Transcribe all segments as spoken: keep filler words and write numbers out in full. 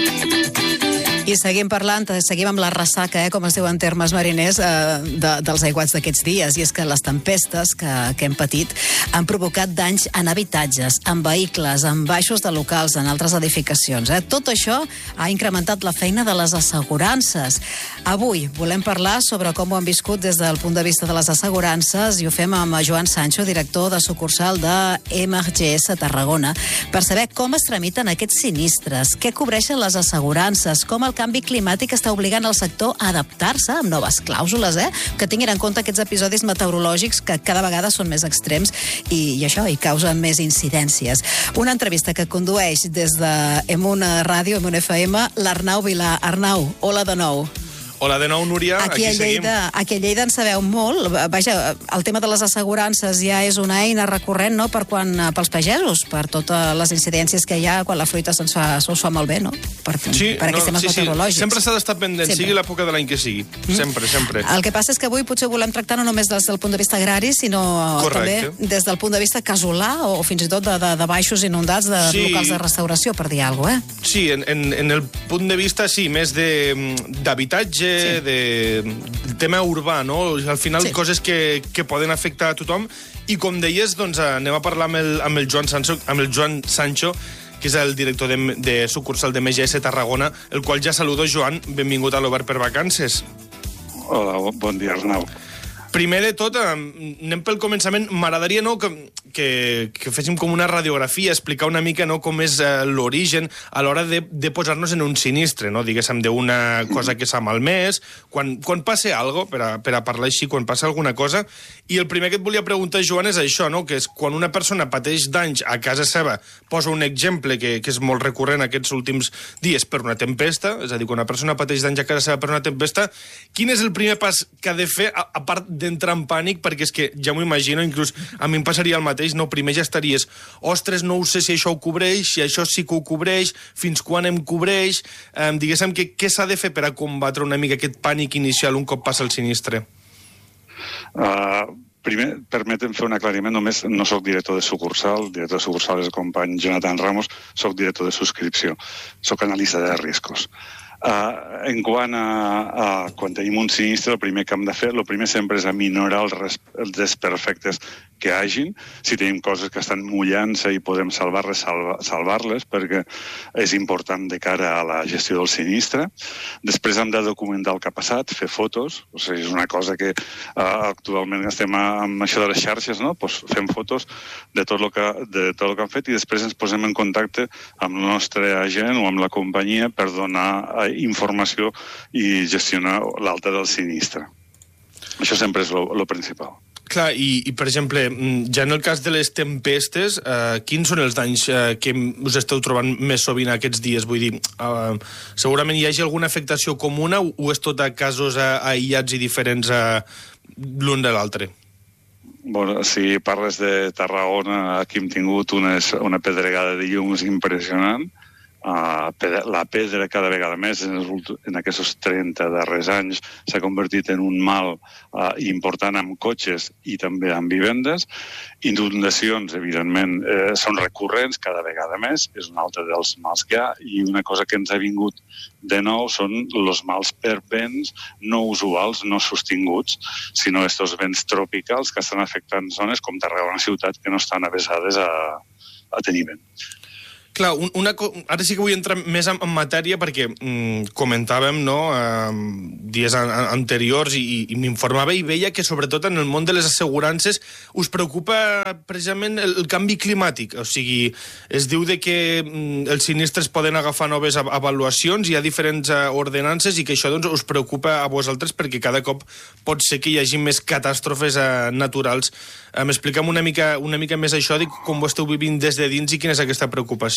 I seguim parlant, seguim amb la ressaca, eh, com es diu en termes mariners, eh, de, dels aiguats d'aquests dies. I és que les tempestes que, que hem patit han provocat danys en habitatges, en vehicles, en baixos de locals, en altres edificacions. Eh? Tot això ha incrementat la feina de les assegurances. Avui volem parlar sobre com ho han viscut des del punt de vista de les assegurances i ho fem amb Joan Sancho, director de sucursal de M G S Tarragona, per saber com es tramiten aquests sinistres, què cobreixen les assegurances, com el canvi climàtic està obligant el sector a adaptar-se amb noves clàusules, eh? Que tinguin en compte aquests episodis meteorològics que cada vegada són més extrems i, i això, i causen més incidències. Una entrevista que condueix des de Emuna Ràdio, Emuna F M, l'Arnau Vilà. Arnau, hola de nou. Hola de nou, Núria. Aquí, aquí a Lleida, seguim. Aquí a Lleida en sabeu molt. Vaja, el tema de les assegurances ja és una eina recurrent, no?, per quan, pels pagesos, per totes les incidències que hi ha quan la fruita se'ns fa, se'ls fa malbé, no? Per, sí, per aquests no, temes sí, meteorològics. Sí. Sempre s'ha d'estar pendent, sempre. Sigui l'època de l'any que sigui. Mm. Sempre, sempre. El que passa és que avui potser volem tractar no només des del punt de vista agrari, sinó Correcte. també des del punt de vista casolà o fins i tot de, de, de baixos inundats, de sí. locals de restauració, per dir alguna cosa, eh? Sí, en, en, en el punt de vista, sí, més d'habitatge, sí. de tema urbà, no? Al final, sí. coses que, que poden afectar a tothom. I com deies, doncs, anem a parlar amb el, amb el, Joan, Sancho, amb el Joan Sancho, que és el director de, de sucursal de M G S Tarragona, el qual ja saludo. Joan, benvingut a l'Obert per Vacances. Hola, bon dia, Arnau. Primer de tot, anem pel començament. M'agradaria, no, que, que, que féssim com una radiografia, explicar una mica, no, com és uh, l'origen a l'hora de, de posar-nos en un sinistre, no, diguéssim, d'una cosa que s'ha malmès, quan, quan passa alguna cosa, per a, per a parlar així, quan passa alguna cosa. I el primer que et volia preguntar, Joan, és això, no, que és quan una persona pateix danys a casa seva, posa un exemple que, que és molt recurrent aquests últims dies per una tempesta, és a dir, quan una persona pateix danys a casa seva per una tempesta, quin és el primer pas que ha de fer, a, a part d'entrar en pànic, perquè és que ja m'ho imagino, inclús a mi em passaria el mateix, no? Primer ja estaries, ostres, no ho sé si això ho cobreix, si això sí que ho cobreix, fins quan em cobreix, eh, diguéssim, que, què s'ha de fer per a combatre una mica aquest pànic inicial un cop passa el sinistre? Uh, primer, permetem fer un aclariment, només no sóc director de sucursal, el director de sucursal és el company Jonathan Ramos, sóc director de subscripció, sóc analista de riscos. Uh, en quant a, a quan tenim un sinistre, el primer que hem de fer, el primer sempre és aminorar els, res, els desperfectes que hagin. Si tenim coses que estan mullant-se i podem salvar-les, salva, salvar-les, perquè és important de cara a la gestió del sinistre. Després hem de documentar el que ha passat, fer fotos, o sigui, és una cosa que uh, actualment estem amb això de les xarxes, no? Pues fem fotos de tot el que, de tot el que han fet i després ens posem en contacte amb el nostre agent o amb la companyia per donar informació i gestionar l'alta del sinistre. Això sempre és el principal. Clar, i, i per exemple, ja en el cas de les tempestes, eh, quins són els danys eh, que us esteu trobant més sovint aquests dies? Vull dir, eh, segurament hi hagi alguna afectació comuna o és tot a casos eh, aïllats i diferents eh, l'un de l'altre? Bueno, si parles de Tarragona, aquí hem tingut unes, una pedregada de llums impressionant. Uh, la pedra cada vegada més en, els, en aquests trenta darrers anys s'ha convertit en un mal uh, important amb cotxes i també amb vivendes. Inundacions, evidentment, eh, són recurrents cada vegada més, és un altre dels mals que hi ha, i una cosa que ens ha vingut de nou són els mals per vents no usuals, no sostinguts, sinó aquests vents tropicals que estan afectant zones com Tarragona ciutat que no estan avesades a, a tenir vent. Clar, una, ara sí que vull entrar més en, en matèria perquè mm, comentàvem, no, eh, dies an, anteriors i, i m'informava i veia que sobretot en el món de les assegurances us preocupa precisament el, el canvi climàtic. O sigui, es diu de que mm, els sinistres poden agafar noves avaluacions, hi ha diferents uh, ordenances i que això doncs, us preocupa a vosaltres perquè cada cop pot ser que hi hagi més catàstrofes uh, naturals. Uh, M'explica'm una mica, una mica més això de com ho esteu vivint des de dins i quina és aquesta preocupació.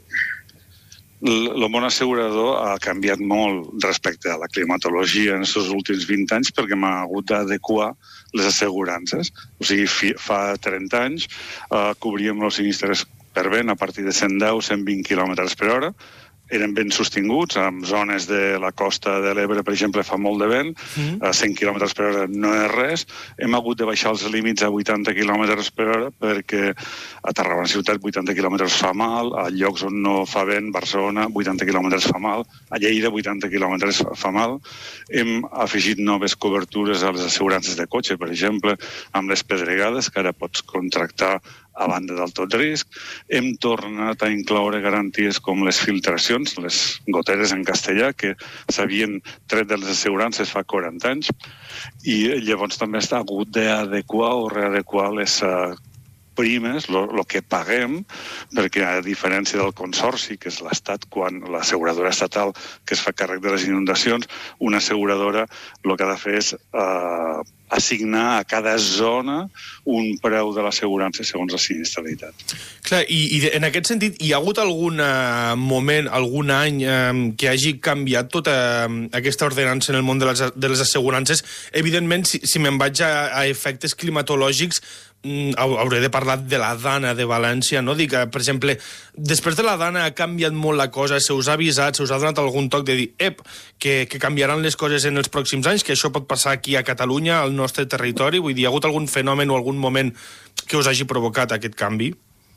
El món assegurador ha canviat molt respecte a la climatologia en aquests últims vint anys perquè m'ha hagut d'adequar les assegurances. O sigui, fa trenta anys eh, cobríem els sinistres per vent a partir de cent deu a cent vint quilòmetres per hora. eren ben sostinguts, en zones de la costa de l'Ebre, per exemple, fa molt de vent, mm. a cent quilòmetres per hora no és res. Hem hagut de baixar els límits a vuitanta quilòmetres per hora perquè a Tarragona ciutat vuitanta quilòmetres fa mal, a llocs on no fa vent, Barcelona, vuitanta quilòmetres fa mal, a Lleida vuitanta quilòmetres fa mal. Hem afegit noves cobertures a les assegurances de cotxe, per exemple, amb les pedregades, que ara pots contractar a banda del tot risc. Hem tornat a incloure garanties com les filtracions, les goteres en castellà, que s'havien tret de les assegurances fa quaranta anys, i llavors també està hagut d'adequar o readequar les uh, primes, el que paguem, perquè a diferència del consorci, que és l'Estat, quan l'asseguradora estatal que es fa càrrec de les inundacions, una asseguradora el que ha de fer és eh, assignar a cada zona un preu de l'assegurança segons la sinistralitat. Clar, i, i en aquest sentit, hi ha hagut algun uh, moment, algun any um, que hagi canviat tota uh, aquesta ordenança en el món de les, de les assegurances? Evidentment, si, si me'n vaig a, a efectes climatològics, hauré de parlar de la Dana de València, no? Dic, per exemple, després de la Dana ha canviat molt la cosa, se us ha avisat, se us ha donat algun toc de dir, ep, que, que canviaran les coses en els pròxims anys, que això pot passar aquí a Catalunya, al nostre territori? Vull dir, hi ha hagut algun fenomen o algun moment que us hagi provocat aquest canvi?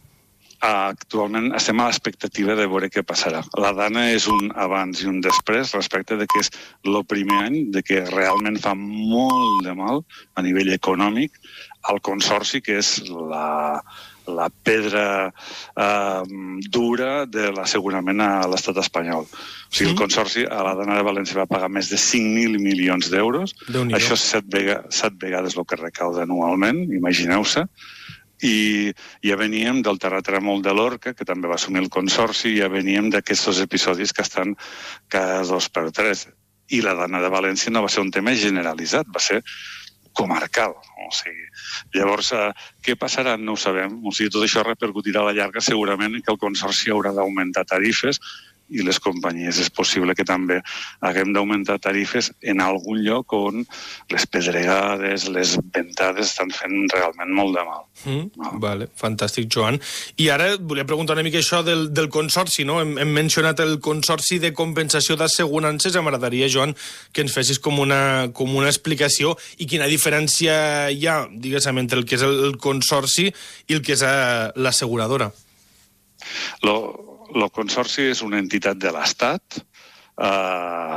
Actualment estem a l'expectativa de veure què passarà. La Dana és un abans i un després respecte de que és el primer any de que realment fa molt de mal a nivell econòmic al consorci, que és la, la pedra eh, dura de l'assegurament a l'estat espanyol. O sigui, el consorci a la Dana de València va pagar més de cinc mil milions d'euros. Això és set, vega, set vegades el que recauda anualment, imagineu-se. I ja veníem del terratrèmol de l'Orca, que també va assumir el consorci, i ja veníem d'aquests episodis que estan cada dos per tres. I la Dana de València no va ser un tema generalitzat, va ser comarcal. O sigui, llavors, eh, què passarà? No ho sabem. O sigui, tot això repercutirà a la llarga segurament que el consorci haurà d'augmentar tarifes i les companyies és possible que també haguem d'augmentar tarifes en algun lloc on les pedregades, les ventades estan fent realment molt de mal. Mm, no? Vale, fantàstic, Joan. I ara volia preguntar una mica això del, del consorci, no? Hem, hem mencionat el consorci de compensació d'assegurances. M'agradaria, Joan, que ens fessis com una, com una explicació i quina diferència hi ha, diguéssim, entre el que és el, el consorci i el que és uh, l'asseguradora. Lo... El consorci és una entitat de l'Estat eh,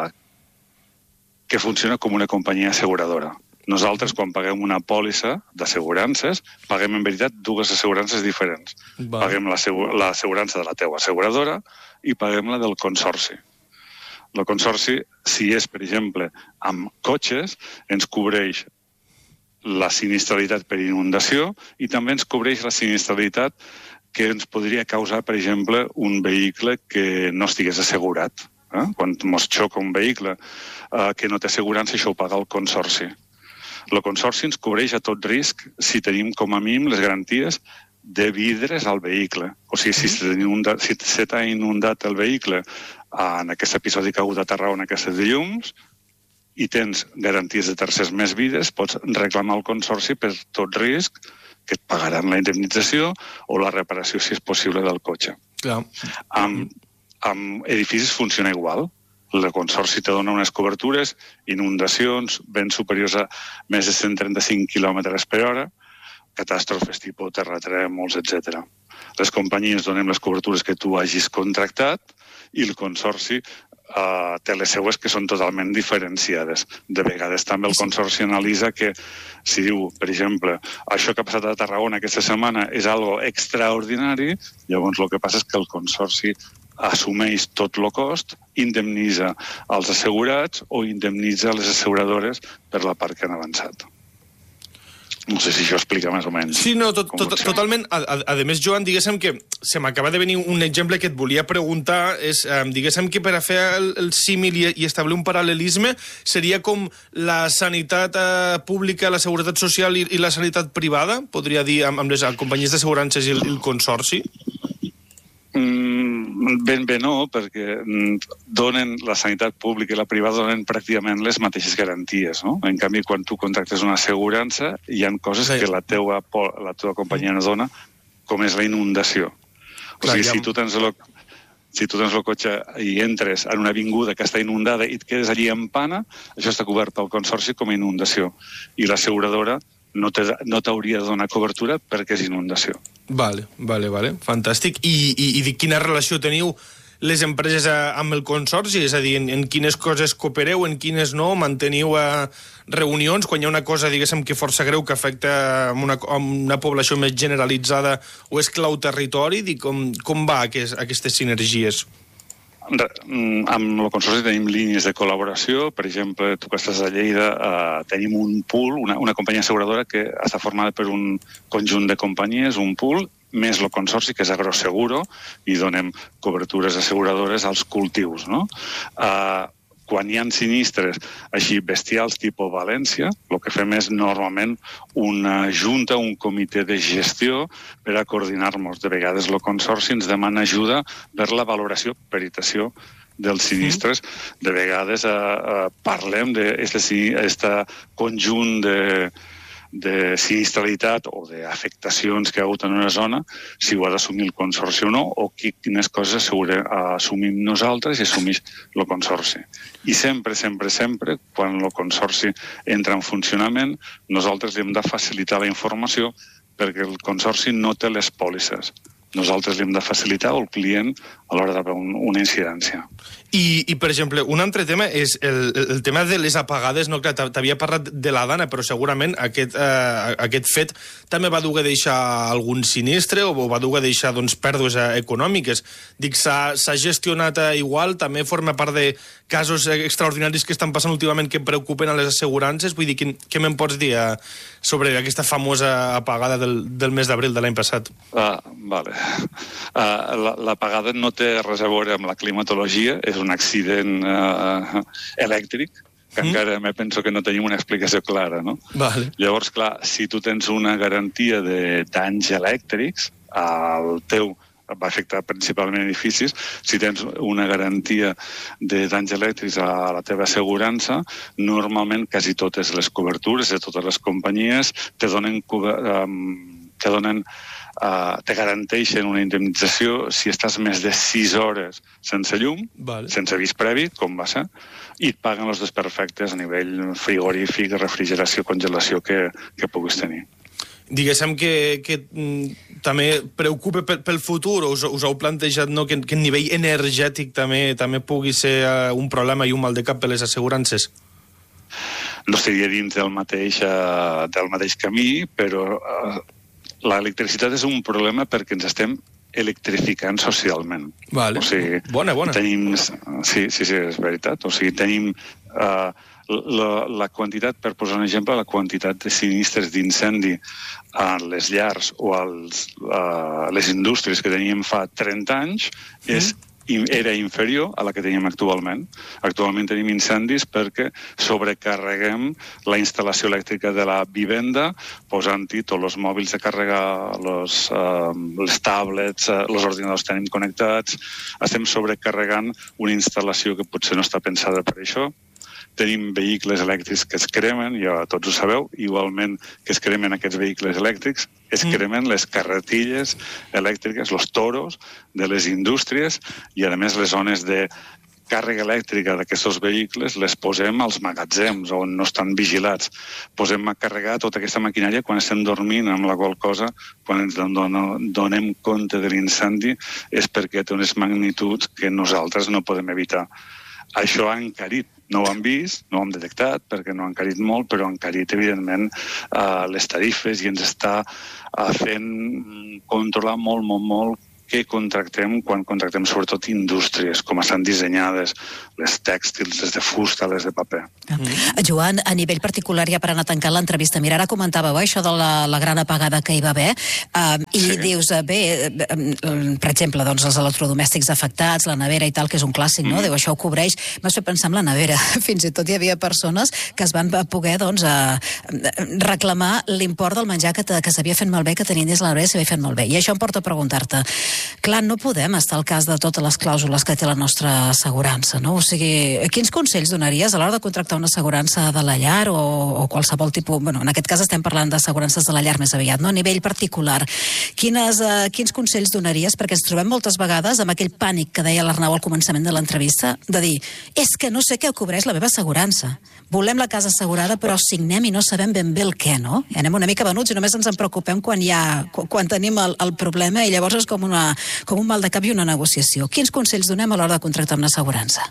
que funciona com una companyia asseguradora. Nosaltres, quan paguem una pòlissa d'assegurances, paguem en veritat dues assegurances diferents. Va. Paguem l'assegurança de la teua asseguradora i paguem la del consorci. El consorci, si és, per exemple, amb cotxes, ens cobreix la sinistralitat per inundació i també ens cobreix la sinistralitat que ens podria causar, per exemple, un vehicle que no estigués assegurat. Eh? Quan ens xoca un vehicle eh, que no té assegurança, això ho paga el consorci. El consorci ens cobreix a tot risc si tenim com a mínim les garanties de vidres al vehicle. O sigui, si s'ha inundat, si s'ha inundat el vehicle en aquest episodi que ha hagut a Tarragona, aquestes dilluns, i tens garanties de tercers més vides, pots reclamar al consorci per tot risc que et pagaran la indemnització o la reparació, si és possible, del cotxe. Clar. Amb, amb edificis funciona igual. El consorci te dona unes cobertures, inundacions, vents superiors a més de cent trenta-cinc quilòmetres per hora, catàstrofes tipus terratrèmols, etcètera. Les companyies donem les cobertures que tu hagis contractat i el consorci Uh, té les seues que són totalment diferenciades. De vegades també el consorci analitza que si diu, per exemple, això que ha passat a Tarragona aquesta setmana és algo extraordinari, llavors el que passa és que el consorci assumeix tot el cost, indemnitza els assegurats o indemnitza les asseguradores per la part que han avançat. No sé si això explica més o menys. Sí, no, tot, tot, totalment. A, a, a més, Joan, diguéssim que se m'acaba de venir un exemple que et volia preguntar, és, eh, diguéssim que per a fer el, el símil i, i establir un paral·lelisme seria com la sanitat eh, pública, la seguretat social i, i la sanitat privada, podria dir, amb, amb les companyies d'assegurances i el, el consorci? Mm, ben bé no, perquè donen la sanitat pública i la privada donen pràcticament les mateixes garanties, no? En canvi, quan tu contractes una assegurança, hi ha coses sí. que la teua, la teua companyia no dona, com és la inundació. O Clar, sigui, ja... si tu tens el... Si tu tens el cotxe i entres en una avinguda que està inundada i et quedes allí en pana, això està cobert pel Consorci com a inundació. I l'asseguradora no t'hauria de donar cobertura perquè és inundació. Vale, vale, vale. Fantàstic. I, i, i quina relació teniu les empreses amb el Consorci? És a dir, en, en quines coses coopereu, en quines no? Manteniu eh, reunions quan hi ha una cosa, diguéssim, que força greu que afecta una, una població més generalitzada o és clau territori? Dic, com, com va aquest, aquestes sinergies? Amb el Consorci tenim línies de col·laboració. Per exemple, tu que estàs a Lleida, eh, tenim un pool, una, una companyia asseguradora que està formada per un conjunt de companyies, un pool, més el Consorci, que és Agroseguro, i donem cobertures asseguradores als cultius, no? Eh, quan hi ha sinistres així bestials tipus València, el que fem és normalment una junta, un comitè de gestió per a coordinar-nos. De vegades el Consorci ens demana ajuda per la valoració, peritació dels sinistres. De vegades eh, eh, parlem d'aquest conjunt de de sinistralitat o d'afectacions que hi ha hagut en una zona, si ho ha d'assumir el Consorci o no, o quines coses assumim nosaltres i assumeix el Consorci. I sempre, sempre, sempre, quan el Consorci entra en funcionament, nosaltres li hem de facilitar la informació perquè el Consorci no té les pòlisses. Nosaltres li hem de facilitar al client a l'hora d'haver una incidència. I, I, per exemple, un altre tema és el, el tema de les apagades. No, clar, t'havia parlat de la Dana, però segurament aquest, eh, aquest fet també va dur a deixar algun sinistre o va dur a deixar doncs, pèrdues econòmiques. Dic, s'ha gestionat igual? També forma part de casos extraordinaris que estan passant últimament que preocupen a les assegurances? Vull dir, què, què me'n pots dir eh, sobre aquesta famosa apagada del, del mes d'abril de l'any passat? Ah, vale. Uh, l'apagada no té res a veure amb la climatologia, és un accident uh, elèctric, que mm. encara me penso que no tenim una explicació clara, no? Vale. Llavors, clar, si tu tens una garantia de danys elèctrics, el teu va afectar principalment edificis, si tens una garantia de danys elèctrics a la teva assegurança, normalment quasi totes les cobertures de totes les companyies te donen, um, te donen Uh, te garanteixen una indemnització si estàs més de sis hores sense llum, vale. Sense avís previ, com va ser, i et paguen els desperfectes a nivell frigorífic, refrigeració, congelació que, que puguis tenir. Diguéssim que, que mm, també preocupa pel, pel futur, us, us heu plantejat no, que, que a nivell energètic també, també pugui ser uh, un problema i un mal de cap per les assegurances? No estaria dins del mateix, uh, del mateix camí, però uh, l'electricitat és un problema perquè ens estem electrificant socialment. Vale. O sigui, bona, bona. Tenim, sí, sí, sí, és veritat. O sigui, tenim uh, la, la quantitat, per posar un exemple, la quantitat de sinistres d'incendi a les llars o als, uh, les indústries que teníem fa trenta anys és mm. era inferior a la que tenim actualment. Actualment tenim incendis perquè sobrecarreguem la instal·lació elèctrica de la vivenda, posant-hi tots els mòbils de carregar, les, uh, les tablets, uh, els ordinadors tenim connectats, estem sobrecarregant una instal·lació que potser no està pensada per això. Tenim vehicles elèctrics que es cremen, ja tots ho sabeu, igualment que es cremen aquests vehicles elèctrics, es cremen les carretilles elèctriques, els toros de les indústries i, a més, les zones de càrrega elèctrica d'aquests vehicles les posem als magatzems on no estan vigilats. Posem a carregar tota aquesta maquinària quan estem dormint, amb la qual cosa, quan ens donem compte de l'incendi, és perquè té unes magnituds que nosaltres no podem evitar. Això ha encarit. No ho han vist, no ho hem detectat, perquè no ha encarit molt, però ha encarit, evidentment, eh, les tarifes i ens està eh, fent controlar molt, molt, molt què contractem quan contractem sobretot indústries, com estan dissenyades, les tèxtils, les de fusta, les de paper. Mm. Joan, a nivell particular, ja per anar tancant l'entrevista, mira, ara comentàveu això de la, la gran apagada que hi va haver, uh, i sí. dius, uh, bé, uh, per exemple, doncs, els electrodomèstics afectats, la nevera i tal, que és un clàssic, no? Mm. Diu, això ho cobreix. M'has fet pensar en la nevera. Fins i tot hi havia persones que es van poder, doncs, uh, reclamar l'import del menjar que, que s'havia fet malbé, que tenien dins la nevera s'havia fet malbé. I això em porta a preguntar-te, Clar, no podem estar al cas de totes les clàusules que té la nostra assegurança, no? O sigui, quins consells donaries a l'hora de contractar una assegurança de la llar o, o qualsevol tipus... Bueno, en aquest cas estem parlant d'assegurances de la llar més aviat, no? A nivell particular. Quines, uh, quins consells donaries? Perquè ens trobem moltes vegades amb aquell pànic que deia l'Arnau al començament de l'entrevista, de dir, és que no sé què cobreix la meva assegurança. Volem la casa assegurada, però signem i no sabem ben bé el què, no? I anem una mica venuts i només ens en preocupem quan hi ha, quan tenim el, el problema i llavors és com, una, com un mal de cap i una negociació. Quins consells donem a l'hora de contractar una assegurança?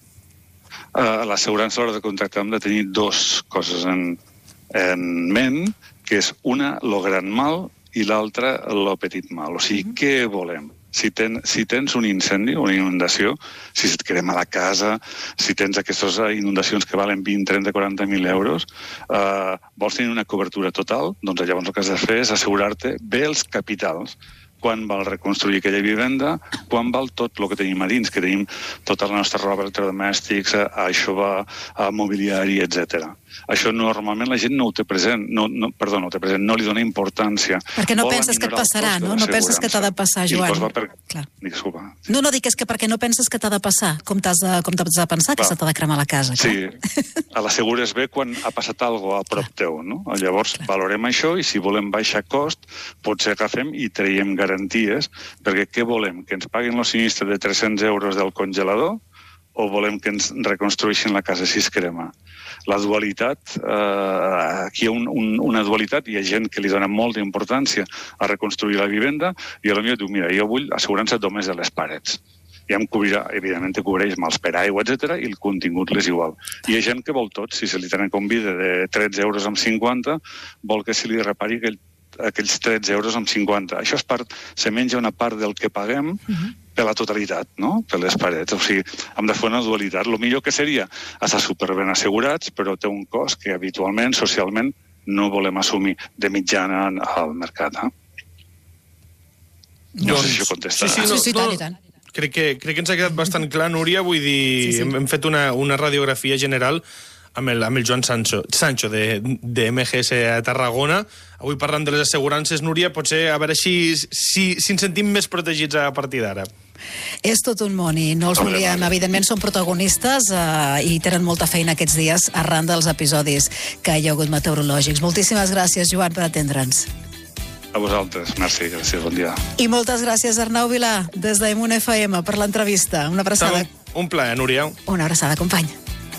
Uh, L'assegurança a l'hora de contractar hem de tenir dues coses en, en ment, que és una, lo gran mal, i l'altra, lo petit mal. O sigui, mm-hmm. què volem? Si, ten, si tens un incendi, una inundació, si se't crema la casa, si tens aquestes inundacions que valen vint, trenta, quaranta mil euros, eh, vols tenir una cobertura total, doncs llavors el que has de fer és assegurar-te bé els capitals. Quan val reconstruir aquella vivenda, quan val tot el que tenim a dins, que tenim tota la nostra roba, electrodomèstics, això va a mobiliari, etcètera. Això normalment la gent no ho té present, no, no, perdó, no ho té present, no li dona importància. Perquè no penses que et passarà, no? No penses que t'ha de passar, Joan. Per... Clar. Disculpa. No, no, dic és que perquè no penses que t'ha de passar, com t'has de, com t'has de pensar que se t'ha de cremar la casa. Clar. Sí, a l'assegures bé quan ha passat alguna cosa a prop teu, no? Llavors clar. Valorem això i si volem baixar cost, potser agafem i traiem garanties, perquè què volem? Que ens paguin el sinistre de tres-cents euros del congelador o volem que ens reconstrueixin la casa si es crema? La dualitat, eh, aquí hi ha un, un, una dualitat, hi ha gent que li dona molta importància a reconstruir la vivenda i potser diu, mira, jo vull assegurança només de les parets. Ja em cobrirà, evidentment te cobreix mals per aigua, etcètera, i el contingut l'és igual. I hi ha gent que vol tot, si se li tenen convida de tretze euros amb cinquanta, vol que se li repari aquell, aquells tretze euros amb cinquanta. Això és part, se menja una part del que paguem, uh-huh. per la totalitat, no? Per les parets. O sigui, hem de fer una dualitat. El millor que seria estar superben assegurats, però té un cost que habitualment, socialment, no volem assumir de mitjana al mercat. Eh? No doncs, sé si això contesta. Sí, sí, no, sí, sí, tant i tant. Crec que, crec que ens ha quedat bastant clar, Núria. Vull dir, sí, sí. Hem, hem fet una, una radiografia general amb el, amb el Joan Sancho, Sancho de, de M G S a Tarragona. Avui parlant de les assegurances, Núria, potser a veure si, si, si ens sentim més protegits a partir d'ara. És tot un món i no els volíem, evidentment són protagonistes eh, i tenen molta feina aquests dies arran dels episodis que hi ha hagut meteorològics. Moltíssimes gràcies, Joan, per atendre'ns. A vosaltres, merci, gràcies, bon dia. I moltes gràcies, Arnau Vilà, des d'Emunt F M, per l'entrevista. Una abraçada. Un plaer, Núria. Una abraçada, company.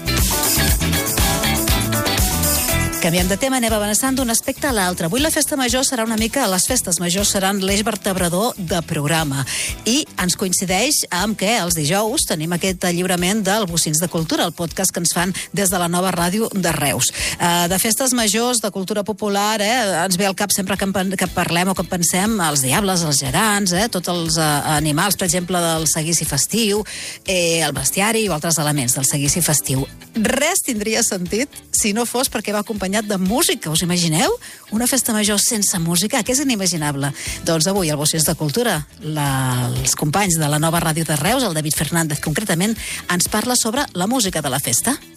Canviem de tema, anem avançant d'un aspecte a l'altre. Avui la festa major serà una mica... Les festes majors seran l'eix vertebrador de programa. I ens coincideix amb que els dijous tenim aquest lliurament del Bocins de Cultura, el podcast que ens fan des de la nova ràdio de Reus. Uh, de festes majors, de cultura popular, eh, ens ve al cap sempre que, en, que parlem o que pensem els diables, els gegants, eh, tots els uh, animals, per exemple, del seguici festiu, eh, el bestiari o altres elements del seguici festiu. Res tindria sentit si no fos perquè va acompanyar de música, us imagineu? Una festa major sense música, que és inimaginable. Doncs avui, al Bocins de Cultura, la, els companys de la nova ràdio de Reus, el David Fernández concretament, ens parla sobre la música de la festa.